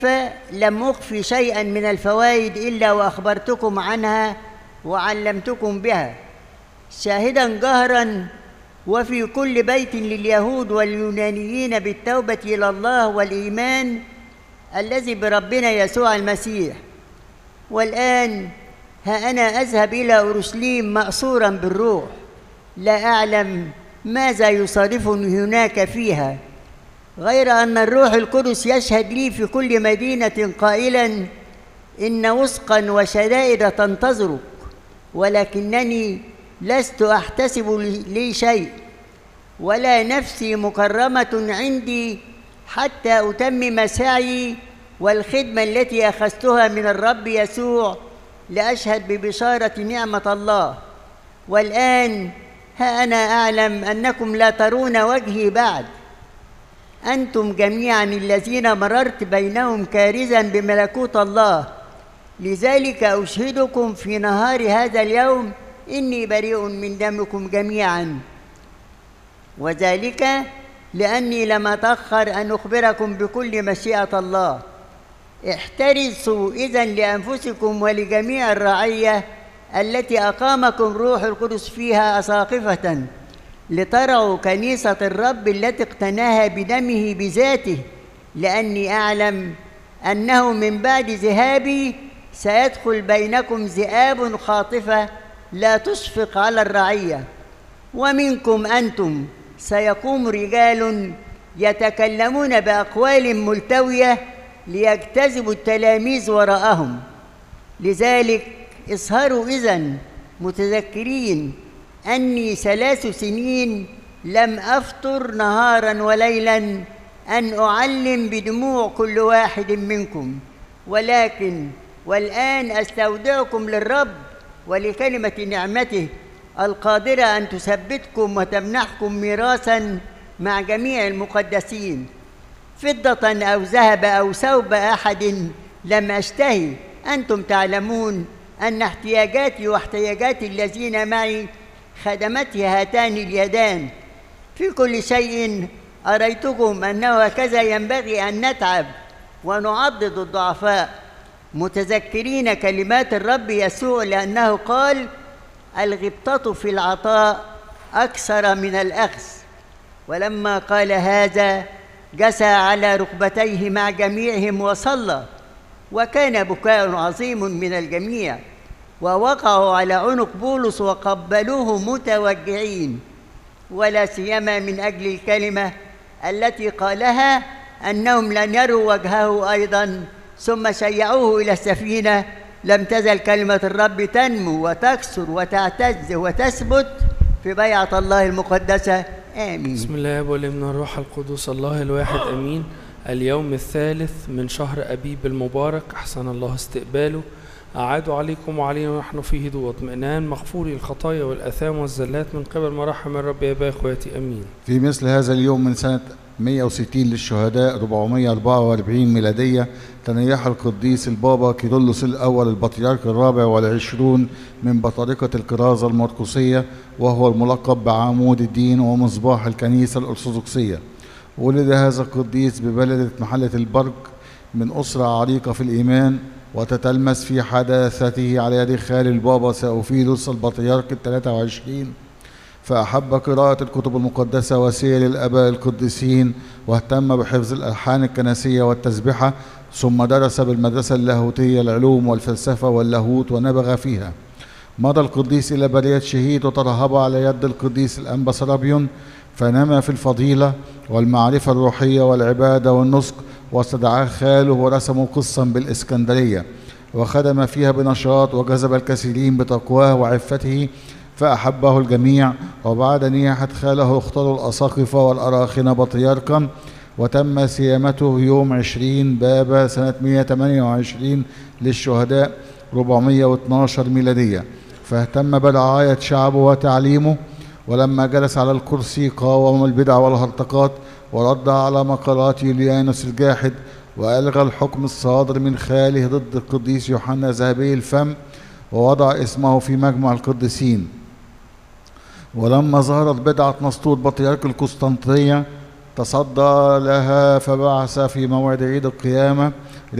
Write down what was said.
لم أخفي شيئا من الفوائد إلا وأخبرتكم عنها وعلمتكم بها شاهدا جهرا وفي كل بيت لليهود واليونانيين بالتوبة إلى الله والإيمان الذي بربنا يسوع المسيح. والآن ها أنا أذهب إلى أورشليم مأسورا بالروح، لا أعلم ماذا يصادفني هناك فيها، غير أن الروح القدس يشهد لي في كل مدينة قائلا إن وثقا وشدائد تنتظرك، ولكنني لست أحتسب لي شيء، ولا نفسي مكرمة عندي حتى أتمم سعي والخدمة التي أخذتها من الرب يسوع لأشهد ببشارة نعمة الله. والآن ها أنا أعلم أنكم لا ترون وجهي بعد، أنتم جميعا الذين مررت بينهم كارزا بملكوت الله، لذلك أشهدكم في نهار هذا اليوم إني بريء من دمكم جميعا، وذلك لأني لم أتأخر أن أخبركم بكل مشيئة الله. احترسوا إذن لأنفسكم ولجميع الرعية التي أقامكم روح القدس فيها أساقفة، لترعوا كنيسة الرب التي اقتناها بدمه بذاته، لأني أعلم أنه من بعد ذهابي سيدخل بينكم ذئاب خاطفة لا تشفق على الرعية، ومنكم أنتم سيقوم رجال يتكلمون بأقوال ملتوية ليجتذبوا التلاميذ وراءهم. لذلك اسهروا إذن متذكرين أني 3 سنين لم أفطر نهارا وليلا أن أعلم بدموع كل واحد منكم، والآن أستودعكم للرب ولكلمة نعمته القادرة أن تثبتكم وتمنحكم ميراثا مع جميع المقدسين، فضة أو ذهب أو ثوب أحد لم أشتهي. أنتم تعلمون أن احتياجاتي واحتياجات الذين معي خدمتي هاتان اليدان. في كل شيء أريتكم أنه هكذا ينبغي أن نتعب ونعضد الضعفاء، متذكرين كلمات الرب يسوع، لأنه قال الغبطة في العطاء أكثر من الأخذ. ولما قال هذا جثى على ركبتيه مع جميعهم وصلى، وكان بكاء عظيم من الجميع، ووقعوا على عنق بولس وقبلوه متوجعين، ولا سيما من أجل الكلمة التي قالها أنهم لن يروا وجهه أيضا. ثم شيعوه إلى السفينة. لم تزل كلمة الرب تنمو وتكثر وتعتز وتثبت في بيعة الله المقدسة. آمين. بسم الله والابن والروح القدس الله الواحد آمين. اليوم الثالث من شهر أبيب المبارك، أحسن الله استقباله، أعاد عليكم وعلينا ونحن في هدوء واطمئنان، مغفوري الخطايا والآثام والزلات من قبل مراحم الرب يا إخواتي. أمين. في مثل هذا اليوم من سنة 160 للشهداء 444 ميلادية تنيح القديس البابا كيرلس الأول البطريرك الرابع والعشرون من بطاركة الكرازة المرقسية، وهو الملقب بعمود الدين ومصباح الكنيسة الأرثوذكسية. ولد هذا القديس ببلدة محلة البرج من أسرة عريقة في الإيمان، وتتلمس في حداثته على يد خال البابا سأوفيلوس البطريرك ال23، فأحب قراءة الكتب المقدسة وسير الآباء القديسين، واهتم بحفظ الألحان الكنسية والتسبحة، ثم درس بالمدرسة اللاهوتية العلوم والفلسفة واللاهوت ونبغ فيها. مضى القديس إلى برية شهيد وترهب على يد القديس الأنبا سرابيون، فنما في الفضيلة والمعرفة الروحية والعبادة والنسك، واستدعاه خاله ورسموا قصا بالإسكندرية، وخدم فيها بنشاط وجذب الكثيرين بتقواه وعفته، فأحبه الجميع. وبعد نياحة خاله اختاروا الأساقفة والأراخنة بطريركا، وتم سيامته يوم 20 بابا سنة 128 للشهداء 412 ميلادية، فاهتم برعاية شعبه وتعليمه. ولما جلس على الكرسي قاوم البدع والهرطقات، ورد على مقالات يوليانوس الجاحد، وألغى الحكم الصادر من خاله ضد القديس يوحنا ذهبي الفم، ووضع اسمه في مجمع القديسين. ولما ظهرت بدعة نسطور بطريرك القسطنطينية تصدى لها، فبعث في موعد عيد القيامة